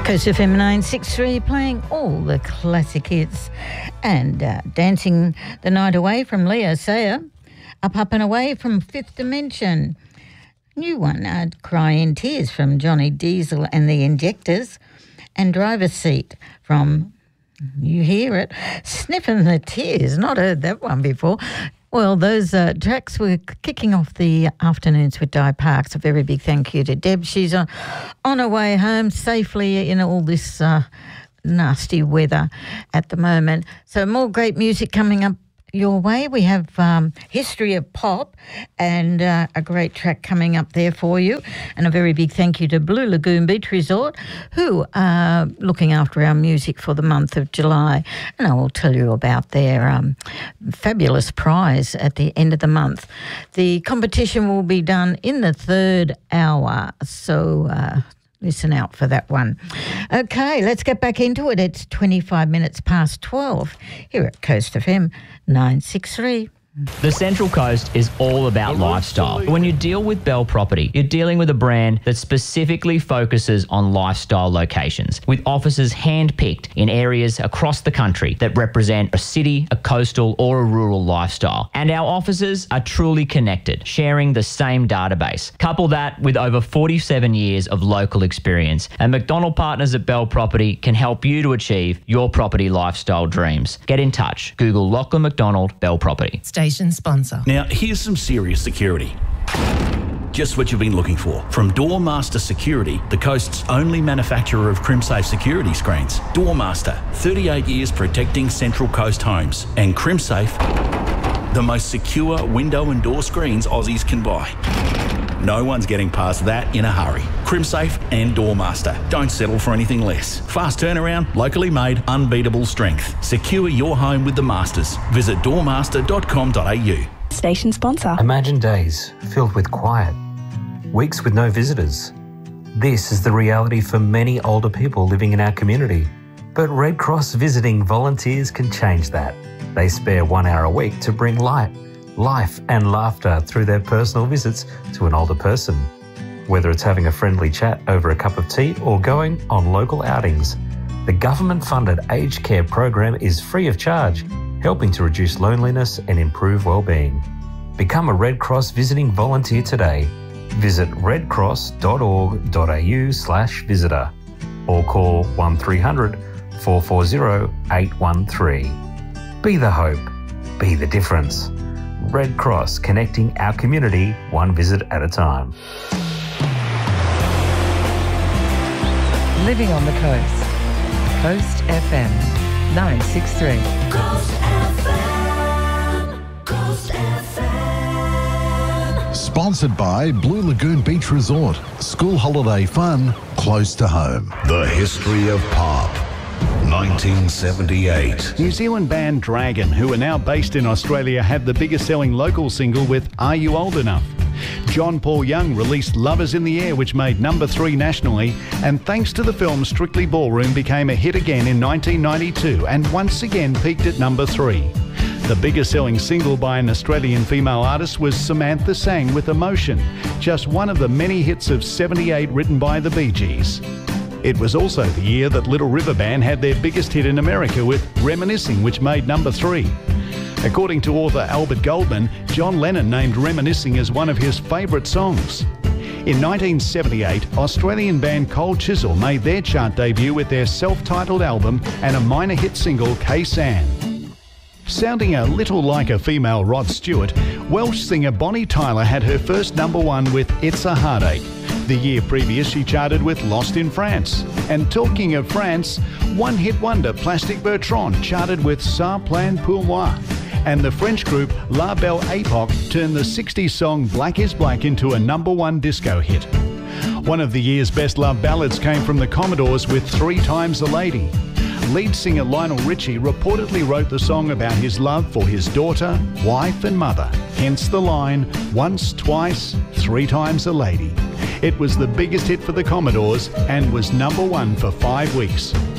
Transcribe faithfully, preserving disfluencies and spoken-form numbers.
Coast F M nine sixty-three playing all the classic hits and uh, Dancing the Night Away from Leo Sayer, Up Up and Away from Fifth Dimension, new one, uh, Cry in Tears from Johnny Diesel and the Injectors, and Driver's Seat from, you hear it, Sniffing the Tears, not heard that one before. Well, those uh, tracks were kicking off the afternoons with Di Parks. A very big thank you to Deb. She's on, on her way home safely in all this uh, nasty weather at the moment. So more great music coming up your way. We have um, History of Pop and uh, a great track coming up there for you. And a very big thank you to Blue Lagoon Beach Resort, who are looking after our music for the month of July. And I will tell you about their um, fabulous prize at the end of the month. The competition will be done in the third hour, so uh, listen out for that one. Okay, let's get back into it. It's twenty-five minutes past twelve here at Coast F M nine sixty-three. The Central Coast is all about lifestyle. When you deal with Bell Property, you're dealing with a brand that specifically focuses on lifestyle locations, with offices hand-picked in areas across the country that represent a city, a coastal or a rural lifestyle. And our offices are truly connected, sharing the same database. Couple that with over forty-seven years of local experience, and McDonald Partners at Bell Property can help you to achieve your property lifestyle dreams. Get in touch. Google Lachlan McDonald Bell Property. Station sponsor. Now, here's some serious security. Just what you've been looking for. From Doormaster Security, the coast's only manufacturer of CrimSafe security screens. Doormaster, thirty-eight years protecting Central Coast homes. And CrimSafe, the most secure window and door screens Aussies can buy. No one's getting past that in a hurry. CrimSafe and Doormaster. Don't settle for anything less. Fast turnaround, locally made, unbeatable strength. Secure your home with the Masters. Visit doormaster dot com dot a u. Station sponsor. Imagine days filled with quiet, weeks with no visitors. This is the reality for many older people living in our community. But Red Cross visiting volunteers can change that. They spare one hour a week to bring light, life and laughter through their personal visits to an older person. Whether it's having a friendly chat over a cup of tea or going on local outings, the government-funded aged care program is free of charge, helping to reduce loneliness and improve well-being. Become a Red Cross visiting volunteer today. Visit redcross.org.au slash visitor or call one three hundred, four four zero, eight one three. Be the hope. Be the difference. Red Cross, connecting our community one visit at a time. Living on the coast. Coast F M nine sixty-three. Coast F M. Coast F M. Sponsored by Blue Lagoon Beach Resort. School holiday fun close to home. The history of pop. nineteen seventy-eight. New Zealand band Dragon, who are now based in Australia, had the biggest selling local single with Are You Old Enough? John Paul Young released Lovers in the Air, which made number three nationally, and thanks to the film Strictly Ballroom became a hit again in nineteen ninety-two and once again peaked at number three. The biggest selling single by an Australian female artist was Samantha Sang with Emotion, just one of the many hits of seventy-eight written by the Bee Gees. It was also the year that Little River Band had their biggest hit in America with Reminiscing, which made number three. According to author Albert Goldman, John Lennon named Reminiscing as one of his favourite songs. In nineteen seventy-eight, Australian band Cold Chisel made their chart debut with their self-titled album and a minor hit single, K-San. Sounding a little like a female Rod Stewart, Welsh singer Bonnie Tyler had her first number one with It's a Heartache. The year previous, she charted with Lost in France. And talking of France, one-hit wonder Plastic Bertrand charted with Ça Plane Pour Moi. And the French group La Belle Époque turned the sixties song Black is Black into a number one disco hit. One of the year's best-loved ballads came from the Commodores with Three Times a Lady. Lead singer Lionel Richie reportedly wrote the song about his love for his daughter, wife and mother, hence the line, once, twice, three times a lady. It was the biggest hit for the Commodores and was number one for five weeks.